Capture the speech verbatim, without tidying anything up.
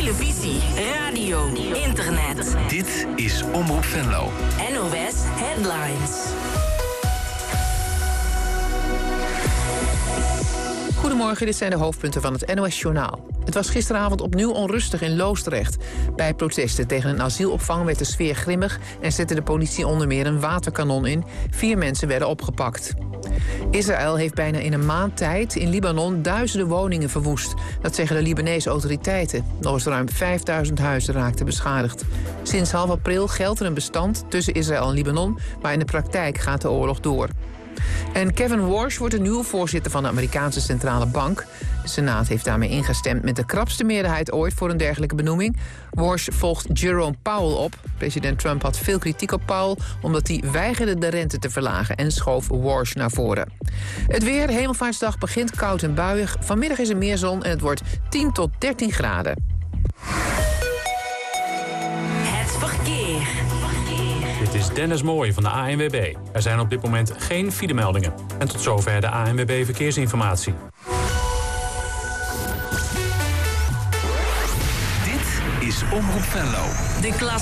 televisie, radio, internet. Dit is Omroep Venlo. N O S Headlines. Goedemorgen, dit zijn de hoofdpunten van het N O S-journaal. Het was gisteravond opnieuw onrustig in Loosdrecht. Bij protesten tegen een asielopvang werd de sfeer grimmig en zette de politie onder meer een waterkanon in. Vier mensen werden opgepakt. Israël heeft bijna in een maand tijd in Libanon duizenden woningen verwoest. Dat zeggen de Libanese autoriteiten. Nog eens ruim vijfduizend huizen raakten beschadigd. Sinds half april geldt er een bestand tussen Israël en Libanon, maar in de praktijk gaat de oorlog door. En Kevin Warsh wordt de nieuwe voorzitter van de Amerikaanse Centrale Bank. De Senaat heeft daarmee ingestemd met de krapste meerderheid ooit voor een dergelijke benoeming. Warsh volgt Jerome Powell op. President Trump had veel kritiek op Powell omdat hij weigerde de rente te verlagen en schoof Warsh naar voren. Het weer, Hemelvaartsdag begint koud en buiig. Vanmiddag is er meer zon en het wordt tien tot dertien graden. Het verkeer. Dit is Dennis Mooij van de A N W B. Er zijn op dit moment geen filemeldingen. En tot zover de A N W B Verkeersinformatie. Dit is Omroep Venlo. De klas.